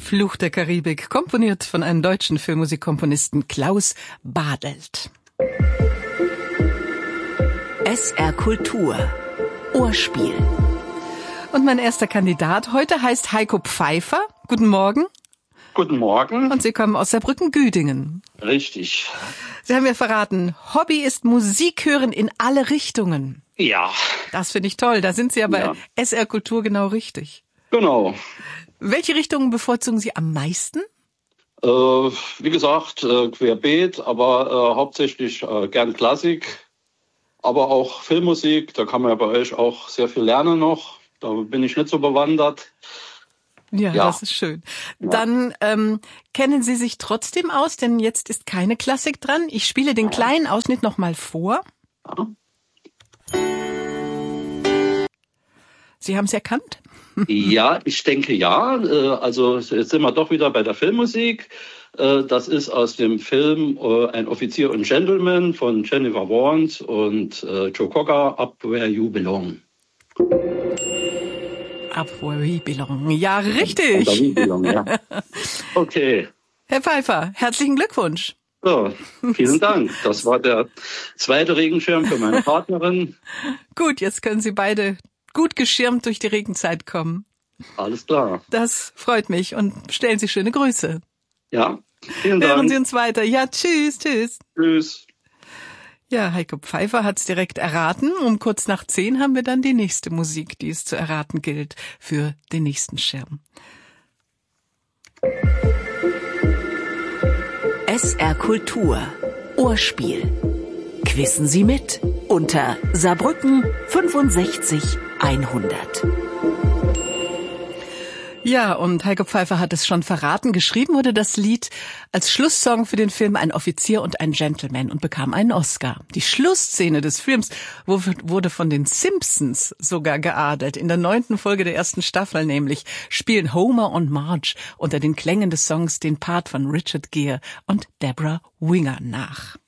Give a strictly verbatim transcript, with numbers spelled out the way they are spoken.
Fluch der Karibik, komponiert von einem deutschen Filmmusikkomponisten Klaus Badelt. S R Kultur. Ohrspiel. Und mein erster Kandidat heute heißt Heiko Pfeiffer. Guten Morgen. Guten Morgen. Und Sie kommen aus Saarbrücken-Güdingen. Richtig. Sie haben mir verraten, Hobby ist Musik hören in alle Richtungen. Ja. Das finde ich toll. Da sind Sie ja bei Ja. S R Kultur genau richtig. Genau. Welche Richtungen bevorzugen Sie am meisten? Äh, wie gesagt, äh, querbeet, aber äh, hauptsächlich äh, gern Klassik, aber auch Filmmusik. Da kann man ja bei euch auch sehr viel lernen noch. Da bin ich nicht so bewandert. Ja, Ja. das ist schön. Ja. Dann ähm, kennen Sie sich trotzdem aus, denn jetzt ist keine Klassik dran. Ich spiele den kleinen Ausschnitt nochmal vor. Ja. Sie haben es erkannt? Ja, ich denke ja. Äh, Also jetzt sind wir doch wieder bei der Filmmusik. Äh, Das ist aus dem Film äh, Ein Offizier und Gentleman von Jennifer Warnes und äh, Joe Cocker, Up Where You Belong. Up where we belong. Ja, Up Where richtig. You Belong, ja. Okay. Herr Pfeiffer, herzlichen Glückwunsch. So, vielen Dank. Das war der zweite Regenschirm für meine Partnerin. Gut, jetzt können Sie beide gut geschirmt durch die Regenzeit kommen. Alles klar. Das freut mich und stellen Sie schöne Grüße. Ja, vielen Hören Dank. Sie uns weiter. Ja, tschüss, tschüss. Tschüss. Ja, Heiko Pfeiffer hat's direkt erraten. Um kurz nach zehn haben wir dann die nächste Musik, die es zu erraten gilt für den nächsten Schirm. S R Kultur. Ohrspiel. Quissen Sie mit unter Saarbrücken fünfundsechzig hundert. Ja, und Heiko Pfeiffer hat es schon verraten. Geschrieben wurde das Lied als Schlusssong für den Film Ein Offizier und ein Gentleman und bekam einen Oscar. Die Schlussszene des Films wurde von den Simpsons sogar geadelt. In der neunten Folge der ersten Staffel nämlich spielen Homer und Marge unter den Klängen des Songs den Part von Richard Gere und Deborah Winger nach.